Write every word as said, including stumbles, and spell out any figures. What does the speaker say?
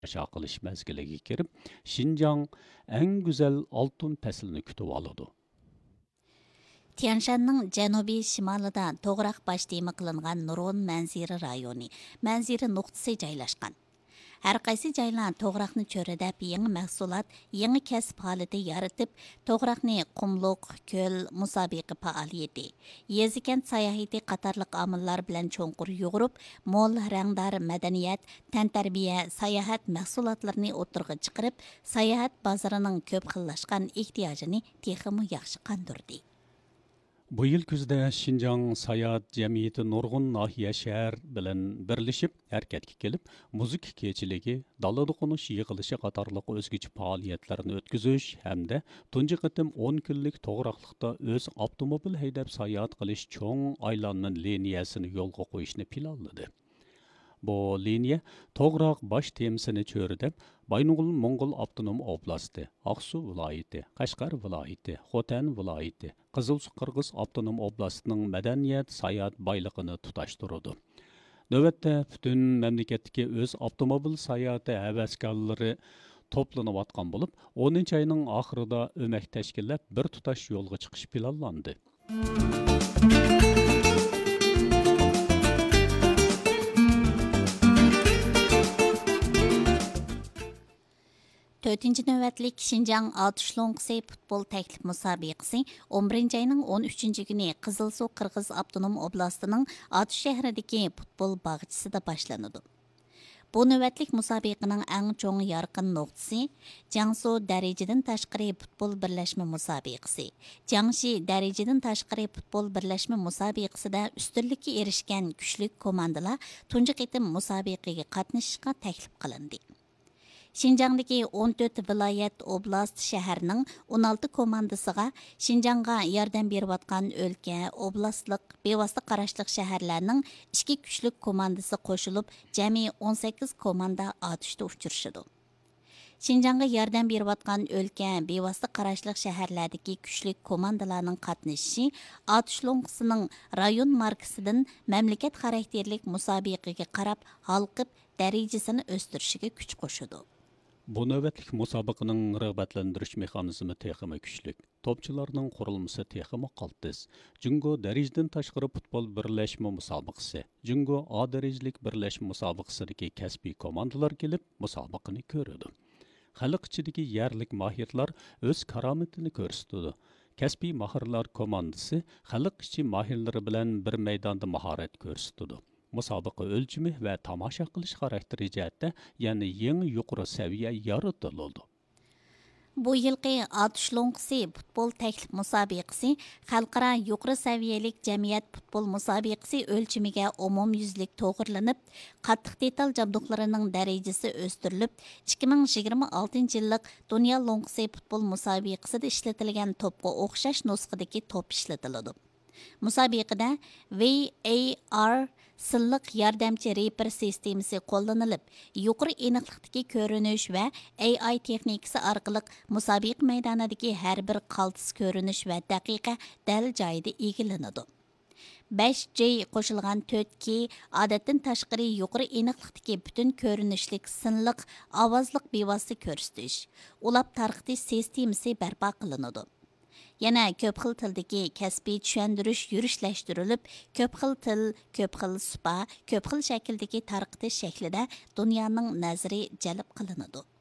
Yaşa qilish mezgiliga kirib, Şinjan eng go'zal oltin faslini kutib oladi. Tianshanның janubiy shimolida to'g'roq bash temi qilingan Nurg'un manzira rayoni, manzira nuqtasi joylashgan. Har qaysi joylar to'g'roqni cho'ridab, yangi mahsulot, yangi kasb holati yaratib, to'g'roqni qumluq, ko'l, musobaqa faoliyati, yezikent sayohati qatorliq omillar bilan cho'nqur yug'urib, mo'l rangdor madaniyat, tantarbiya, sayohat mahsulotlarini o'tirg'i chiqarib, sayohat bozorining ko'p xillashgan ehtiyojini texmi yaxshi qandurdi. Bu yil kuzda Şinjan Sayohat Jamiyati nurg'un nahiya shahar bilan birlashib harakatga kelib, muzik kechiligi, dalada qo'nish yig'ilishi qatorliq o'zgacha faoliyatlarni o'tkazish hamda tunji qatim o'n kunlik to'g'roqliqda o'z avtomobil haydab sayohat qilish cho'ng aylanma liniyasini yo'lga qo'yishni planladi. Bu liniya to'g'roq bosh temisini cho'ridab, Baynug'ul Mo'ng'ul avtonom oblasti, Aqsu viloyati, Qashqar viloyati, Xotan viloyati, Qizilsu Qirg'iz avtonom oblastining madaniyat, sayohat boyligini tutashtiradi. Navbatda butun mamlakatdagi o'z avtomobil sayohati havaskorlari to'planayotgan bo'lib, o'ninchi oyning oxirida o'mak tashkillab bir tutash yo'lga chiqish planlandi. to'rtinchi navbatlik Şinjan Atışlonkisi futbol təklif müsabiqəsi o'n birinchi ayının o'n uchinchi kuni Qizilsu Qırğız Avtonom Oblastining Atış shahridagi futbol bog'chisida boshlanadi. Bu navbatlik musobiqaning eng cho'ng yorqin nuqtasi Jiangsu darajadan tashqari futbol birlashma musobiqasi. Jiangxi darajadan tashqari futbol birlashma musobiqasida ustunlikka erishgan kuchli komandalar tunji qitim musobiqaga qatnashishga taklif qilindi. Şinjandagi o'n to'rt viloyat oblast shaharning o'n olti komandasiga Şinjanga yordam berayotgan o'lka, oblastlik, bevosita qarashliq shaharlarning ikki kuchli komandasi qo'shilib, jami o'n sakkiz komanda otishda uchrashadi. Şinjanga yordam berayotgan o'lka, bevosita qarashliq shaharlardagi kuchli komandalarning qatnashishi Atışlonkisining rayon markasidan mamlakat xarakterlik musobiqaga qarab halqib darajasini o'stirishiga kuch qo'shadi. Bu navbatlik musobaqaning rag'batlantirish mexanizmi texmi kuchlik. Topchilarning qurilmasi texmi qaltis. Jungo darajadan tashqari futbol birlashma musobaqasi. Jungo A darajalik birlashma musobaqasidagi kasbiy komandalar kelib musobaqani ko'radi. Xalq ichidagi yerlik mahirlar o'z karomatini ko'rsatadi. Kasbiy mahirlar komandasi xalq ichi mahirlari bilan bir maydonda mahorat ko'rsatadi. Musobaqa o'lchimi va tomosha qilish xarakteri jihatda yana yangi yuqori saviya yaratiladi. Bu yilqi Atışlonkisi futbol taklif musobiqasi xalqaro yuqori saviyalik jamiyat futbol musobiqasi o'lchimiga umumyuzlik to'g'irlanib, qattiq detal jabduqlarining darajasi o'stirilib, ikki ming yigirma oltinchi yillik Dunyo Lonkisi futbol musobiqasida ishlatilgan to'pga o'xshash nusxadagi to'p ishlatiladi. Musobiqada V A R silliq yordamchi reper sistemasi qo'llanilib, yuqori aniqlikdagi ko'rinish va A I texnikasi orqali musobiq maydonidagi har bir qaltis ko'rinish va daqiqa dal joyida egilinadi. besh J qo'shilgan to'rt K odatdan tashqari yuqori aniqlikdagi butun ko'rinishlik sinliq ovozliq bevosita ko'rsatish, ulab tarqitish sistemasi barpo qilinadi. Yana ko'p xil tildagi kasbiy tushuntirish yurishlashtirilib, ko'p xil til, ko'p xil supa, ko'p xil shakldagi tarqitish shaklida dunyoning nazari jalb qilinadi.